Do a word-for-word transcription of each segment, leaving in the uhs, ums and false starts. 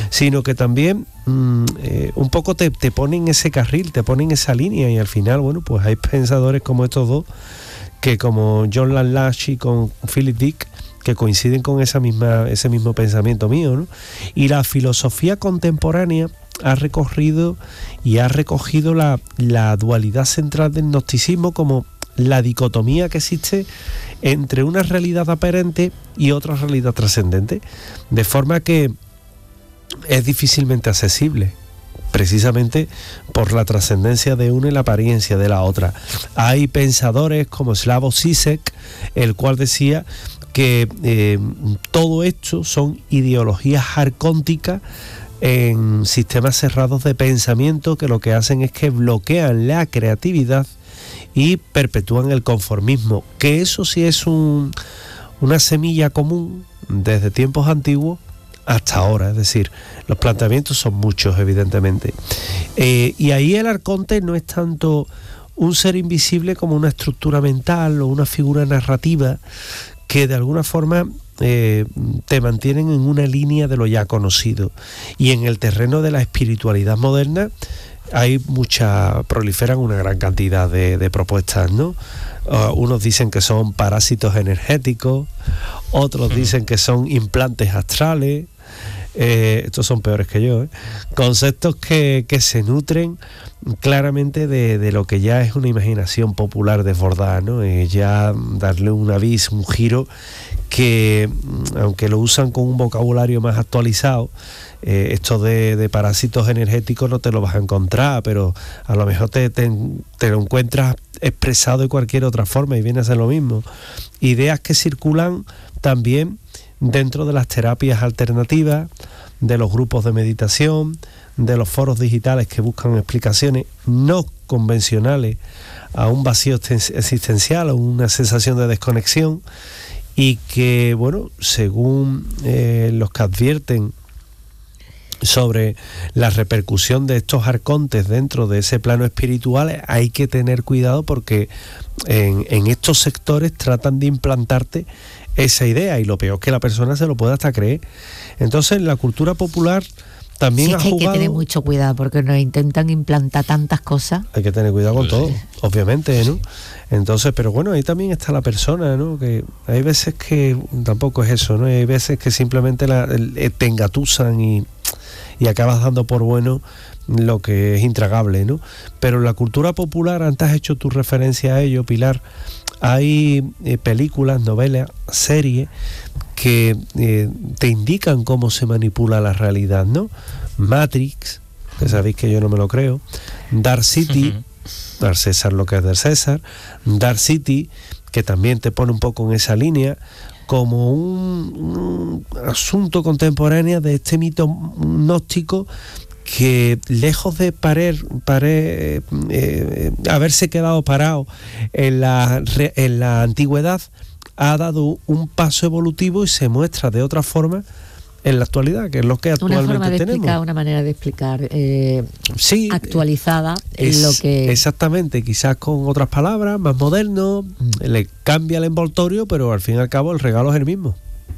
sino que también mmm, eh, un poco te, te ponen ese carril, te ponen esa línea, y al final, bueno, pues hay pensadores como estos dos, que como John Laplace y con Philip Dick, que coinciden con esa misma, ese mismo pensamiento mío, ¿no? Y la filosofía contemporánea ha recorrido y ha recogido la, la dualidad central del gnosticismo como la dicotomía que existe entre una realidad aparente y otra realidad trascendente, de forma que es difícilmente accesible, precisamente por la trascendencia de una y la apariencia de la otra. Hay pensadores como Slavoj Žižek, el cual decía que eh, todo esto son ideologías arcónticas en sistemas cerrados de pensamiento, que lo que hacen es que bloquean la creatividad y perpetúan el conformismo, que eso sí es un, una semilla común desde tiempos antiguos hasta ahora, es decir, los planteamientos son muchos, evidentemente. Eh, y ahí el arconte no es tanto un ser invisible como una estructura mental o una figura narrativa que de alguna forma eh, te mantienen en una línea de lo ya conocido. Y en el terreno de la espiritualidad moderna hay mucha, proliferan una gran cantidad de, de propuestas, ¿no? Uh, unos dicen que son parásitos energéticos, otros dicen que son implantes astrales, eh, estos son peores que yo, ¿eh? Conceptos que, que se nutren claramente de, de lo que ya es una imaginación popular desbordada, ¿no? Eh, ya darle un aviso, un giro que, aunque lo usan con un vocabulario más actualizado, eh, esto de, de parásitos energéticos no te lo vas a encontrar, pero a lo mejor te, te, te lo encuentras expresado de cualquier otra forma y viene a ser lo mismo. Ideas que circulan también dentro de las terapias alternativas, de los grupos de meditación, de los foros digitales que buscan explicaciones no convencionales a un vacío existencial o una sensación de desconexión, y que, bueno, según eh, los que advierten sobre la repercusión de estos arcontes dentro de ese plano espiritual, hay que tener cuidado porque en, en estos sectores tratan de implantarte esa idea, y lo peor es que la persona se lo puede hasta creer. Entonces, la cultura popular también sí, ha es que jugado... hay que tener mucho cuidado porque nos intentan implantar tantas cosas. Hay que tener cuidado con sí. todo, obviamente, ¿no? Entonces, pero bueno, ahí también está la persona, ¿no? Que hay veces que tampoco es eso, ¿no? Hay veces que simplemente la, te engatusan y, y acabas dando por bueno lo que es intragable, ¿no? Pero la cultura popular, antes has hecho tu referencia a ello, Pilar, hay eh, películas, novelas, series que eh, te indican cómo se manipula la realidad, ¿no? Matrix, que sabéis que yo no me lo creo, Dark City, uh-huh. Dar César lo que es del César, Dark City, que también te pone un poco en esa línea, como un, un asunto contemporáneo de este mito gnóstico que, lejos de parer, parer, eh, haberse quedado parado en la, en la antigüedad, ha dado un paso evolutivo y se muestra de otra forma en la actualidad, que es lo que actualmente una forma de tenemos. Explicar, una manera de explicar eh, sí, actualizada es, en lo que... Exactamente, quizás con otras palabras, más moderno, mm. le cambia el envoltorio, pero al fin y al cabo el regalo es el mismo.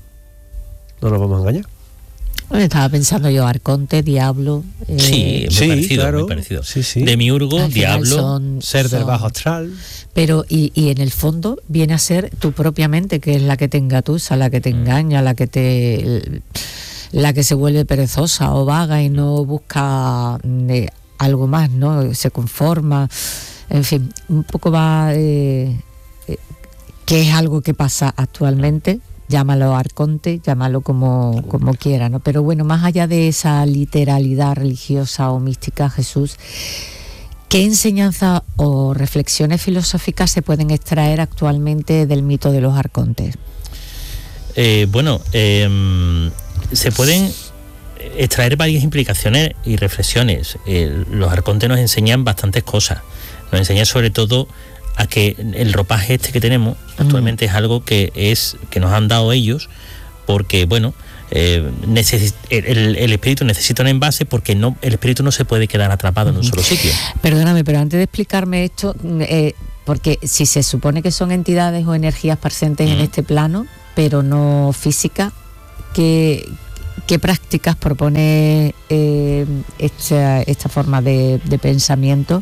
No nos vamos a engañar. Bueno, estaba pensando yo, arconte, diablo... Eh, sí, muy sí, parecido, claro. muy parecido. Sí, sí. Demiurgo, diablo, son, ser son, del bajo astral. Pero, y, y en el fondo viene a ser tu propia mente, que es la que te engatusa, la que te engaña, la que te... la que se vuelve perezosa o vaga y no busca eh, algo más, ¿no? Se conforma, en fin, un poco va... Eh, eh, que es algo que pasa actualmente. Llámalo arconte, llámalo como, como quiera, ¿no? Pero bueno, más allá de esa literalidad religiosa o mística, Jesús, ¿qué enseñanzas o reflexiones filosóficas se pueden extraer actualmente del mito de los arcontes? Eh, bueno, eh, se pueden extraer varias implicaciones y reflexiones. Eh, los arcontes nos enseñan bastantes cosas. Nos enseñan sobre todo a que el ropaje este que tenemos actualmente mm. es algo que es que nos han dado ellos, porque bueno, eh, necesi- el, el espíritu necesita un envase, porque no el espíritu no se puede quedar atrapado mm. en un solo sitio. Perdóname, pero antes de explicarme esto, eh, porque si se supone que son entidades o energías presentes mm. en este plano, pero no físicas, ¿qué, ¿qué prácticas propone eh, esta, esta forma de, de pensamiento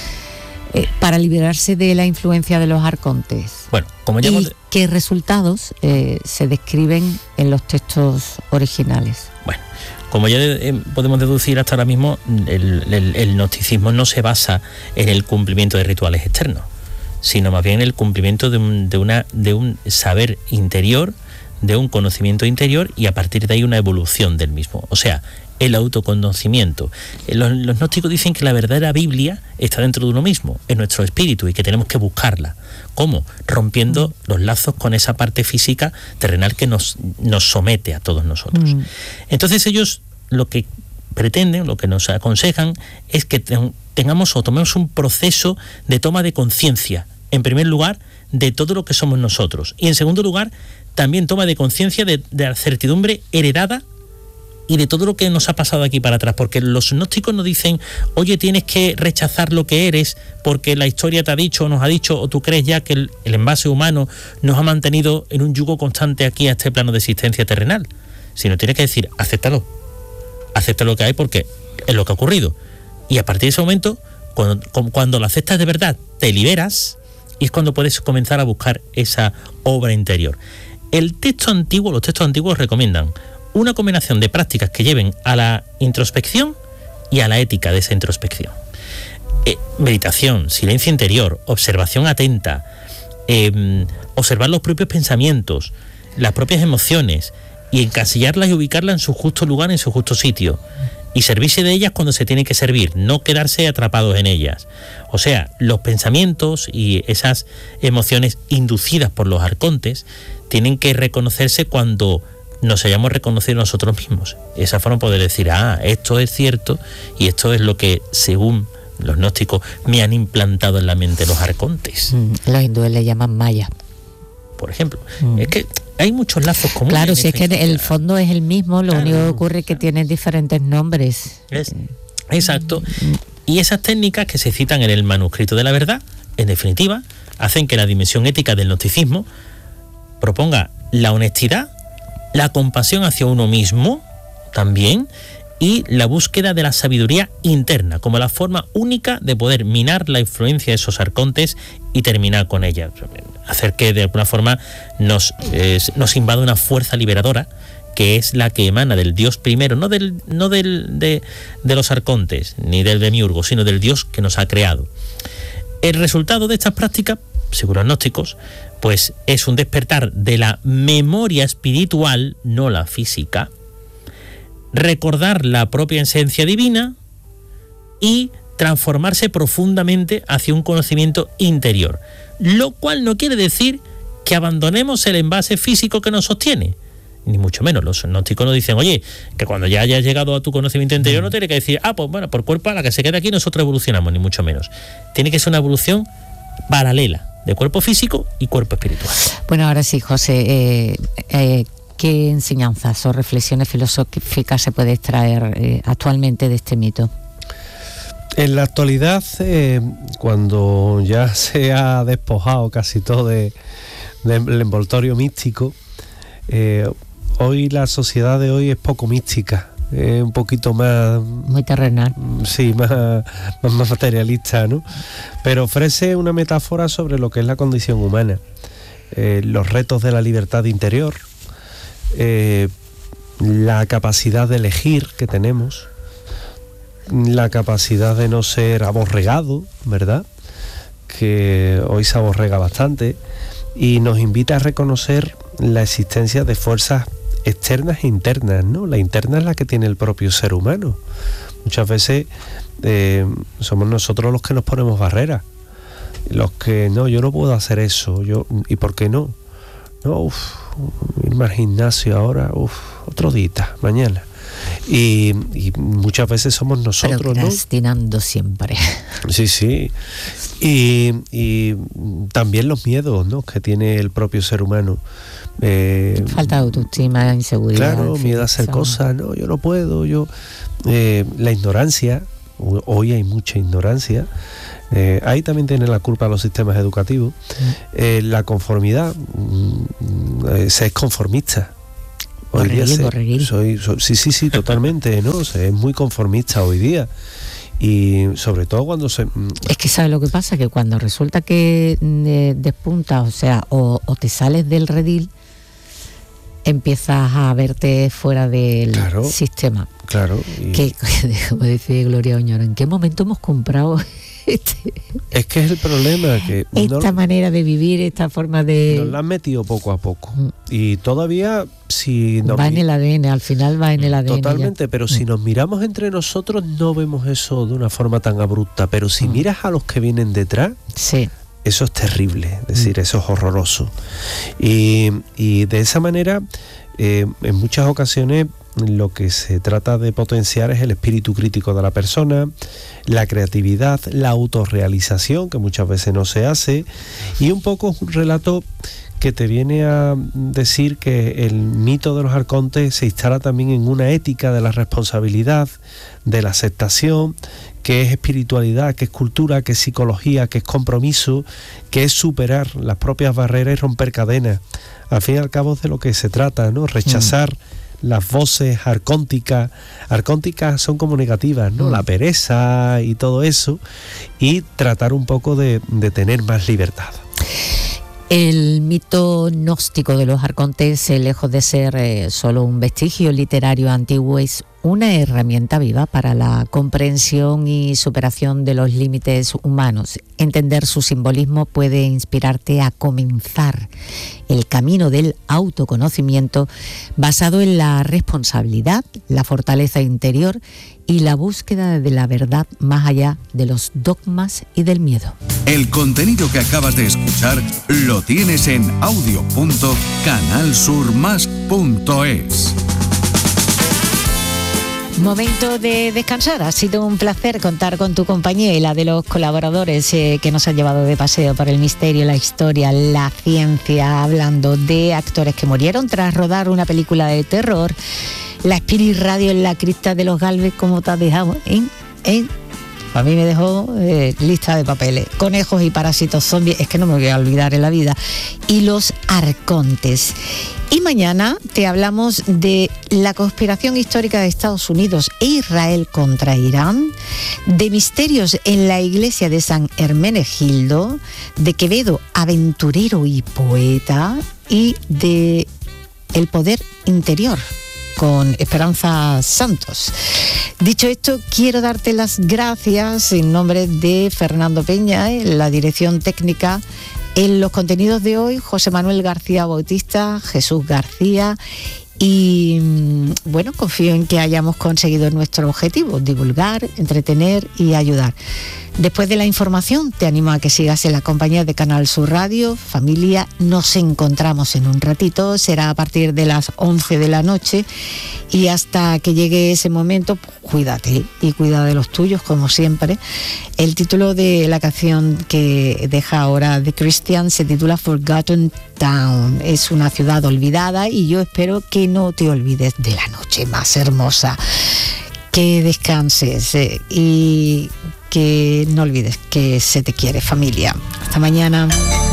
eh, para liberarse de la influencia de los arcontes? Bueno, como ya ¿Y hemos... qué resultados eh, se describen en los textos originales? Bueno, como ya de, eh, podemos deducir hasta ahora mismo, el, el, el gnosticismo no se basa en el cumplimiento de rituales externos, sino más bien en el cumplimiento de un, de una, de un saber interior, de un conocimiento interior, y a partir de ahí una evolución del mismo. O sea, el autoconocimiento. Los, los gnósticos dicen que la verdadera Biblia está dentro de uno mismo, en nuestro espíritu, y que tenemos que buscarla. ¿Cómo? Rompiendo los lazos con esa parte física terrenal que nos, nos somete a todos nosotros. Mm. Entonces ellos lo que pretenden, lo que nos aconsejan, es que ten, tengamos o tomemos un proceso de toma de conciencia, en primer lugar, de todo lo que somos nosotros, y en segundo lugar, también toma de conciencia de, de la certidumbre heredada y de todo lo que nos ha pasado aquí para atrás, porque los gnósticos nos dicen, oye, tienes que rechazar lo que eres porque la historia te ha dicho o nos ha dicho, o tú crees ya que el, el envase humano nos ha mantenido en un yugo constante aquí a este plano de existencia terrenal, sino tienes que decir, acéptalo, acepta lo que hay porque es lo que ha ocurrido, y a partir de ese momento, cuando, cuando lo aceptas de verdad, te liberas, y es cuando puedes comenzar a buscar esa obra interior. El texto antiguo, los textos antiguos recomiendan una combinación de prácticas que lleven a la introspección y a la ética de esa introspección. Eh, meditación, silencio interior, observación atenta, eh, observar los propios pensamientos, las propias emociones, y encasillarlas y ubicarlas en su justo lugar, en su justo sitio, y servirse de ellas cuando se tiene que servir, no quedarse atrapados en ellas. O sea, los pensamientos y esas emociones inducidas por los arcontes tienen que reconocerse cuando nos hayamos reconocido nosotros mismos. De esa forma poder decir, ah, esto es cierto y esto es lo que, según los gnósticos, me han implantado en la mente los arcontes. Mm, los hindúes le llaman maya. Por ejemplo. Mm. Es que hay muchos lazos comunes. Claro, si es que el fondo es el mismo, lo claro, único que ocurre es que tienen diferentes nombres. Es, exacto. Y esas técnicas que se citan en el manuscrito de la verdad, en definitiva, hacen que la dimensión ética del gnosticismo proponga la honestidad, la compasión hacia uno mismo también, y la búsqueda de la sabiduría interna como la forma única de poder minar la influencia de esos arcontes y terminar con ella, hacer que de alguna forma nos, eh, nos invada una fuerza liberadora que es la que emana del Dios primero, no del no del de, de los arcontes ni del demiurgo, sino del Dios que nos ha creado. El resultado de estas prácticas, según los gnósticos, pues es un despertar de la memoria espiritual, no la física, recordar la propia esencia divina y transformarse profundamente hacia un conocimiento interior, lo cual no quiere decir que abandonemos el envase físico que nos sostiene, ni mucho menos. Los gnósticos nos dicen, oye, que cuando ya hayas llegado a tu conocimiento interior no tiene que decir, ah, pues bueno, por cuerpo a la que se quede aquí nosotros evolucionamos, ni mucho menos. Tiene que ser una evolución paralela de cuerpo físico y cuerpo espiritual. Bueno, ahora sí, José, eh, eh, ¿qué enseñanzas o reflexiones filosóficas se puede extraer eh, actualmente de este mito? En la actualidad, eh, cuando ya se ha despojado casi todo de, del envoltorio místico, eh, hoy la sociedad de hoy es poco mística, es un poquito más... Muy terrenal. Sí, más, más, más materialista, ¿no? Pero ofrece una metáfora sobre lo que es la condición humana, eh, los retos de la libertad interior, eh, la capacidad de elegir que tenemos, la capacidad de no ser aborregado, ¿verdad? Que hoy se aborrega bastante, y nos invita a reconocer la existencia de fuerzas externas e internas, ¿no? La interna es la que tiene el propio ser humano. Muchas veces eh, somos nosotros los que nos ponemos barreras, los que no, yo no puedo hacer eso, yo, ¿y por qué no? No, uff, irme al gimnasio ahora, uff, otro día, mañana. Y, y muchas veces somos nosotros, procrastinando, ¿no? Siempre. Sí, sí. Y, y también los miedos, ¿no?, que tiene el propio ser humano. Eh, Falta de autoestima, inseguridad. Claro, miedo a hacer cosas, no, yo no puedo, yo... Eh, la ignorancia, hoy hay mucha ignorancia. Eh, ahí también tienen la culpa los sistemas educativos. Eh, la conformidad, eh, se es conformista. Hoy borreguil, día se, borreguil. Soy, soy, sí, sí, sí, totalmente, ¿no? O sea, es muy conformista hoy día. Y sobre todo cuando se... Es que ¿sabes lo que pasa? Que cuando resulta que eh, despuntas, o sea, o, o te sales del redil, empiezas a verte fuera del claro, sistema. Claro. Y... Que, como dice Gloria Oñoro, ¿en qué momento hemos comprado este, es que es el problema, que esta no, manera de vivir, esta forma de... nos la han metido poco a poco. Mm. Y todavía, si... Nos va en el A D N, al final va en el A D N. Totalmente, ya. Pero mm. si nos miramos entre nosotros no vemos eso de una forma tan abrupta. Pero si mm. miras a los que vienen detrás... Sí. Eso es terrible, es decir, eso es horroroso. Y, y de esa manera, eh, en muchas ocasiones, lo que se trata de potenciar es el espíritu crítico de la persona, la creatividad, la autorrealización, que muchas veces no se hace, y un poco es un relato que te viene a decir que el mito de los arcontes se instala también en una ética de la responsabilidad, de la aceptación, que es espiritualidad, que es cultura, que es psicología, que es compromiso, que es superar las propias barreras y romper cadenas. Al fin y al cabo es de lo que se trata, ¿no? Rechazar mm. las voces arcónticas. Arcónticas son como negativas, ¿no? Mm. La pereza y todo eso, y tratar un poco de, de tener más libertad. El mito gnóstico de los arcontes, lejos de ser eh, solo un vestigio literario antiguo, es una herramienta viva para la comprensión y superación de los límites humanos. Entender su simbolismo puede inspirarte a comenzar el camino del autoconocimiento basado en la responsabilidad, la fortaleza interior y la búsqueda de la verdad más allá de los dogmas y del miedo. El contenido que acabas de escuchar lo tienes en audio punto canal sur más punto es. Momento de descansar. Ha sido un placer contar con tu compañía y la de los colaboradores eh, que nos han llevado de paseo por el misterio, la historia, la ciencia, hablando de actores que murieron tras rodar una película de terror. La Spirit Radio en la cripta de los Galvez, ¿cómo te has dejado? ¿Eh? ¿Eh? A mí me dejó eh, lista de papeles. Conejos y parásitos zombies, es que no me voy a olvidar en la vida. Y los arcontes. Y mañana te hablamos de la conspiración histórica de Estados Unidos e Israel contra Irán, de misterios en la iglesia de San Hermenegildo, de Quevedo, aventurero y poeta, y de el poder interior, con Esperanza Santos. Dicho esto, quiero darte las gracias en nombre de Fernando Peña, en la dirección técnica. En los contenidos de hoy, José Manuel García Bautista, Jesús García, y bueno, confío en que hayamos conseguido nuestro objetivo, divulgar, entretener y ayudar. Después de la información, te animo a que sigas en la compañía de Canal Sur Radio. Familia, nos encontramos en un ratito, será a partir de las once de la noche, y hasta que llegue ese momento, pues, cuídate y cuida de los tuyos, como siempre. El título de la canción que deja ahora The Christian se titula Forgotten Town. Es una ciudad olvidada y yo espero que no te olvides de la noche más hermosa. Que descanses eh, y que no olvides que se te quiere, familia. Hasta mañana.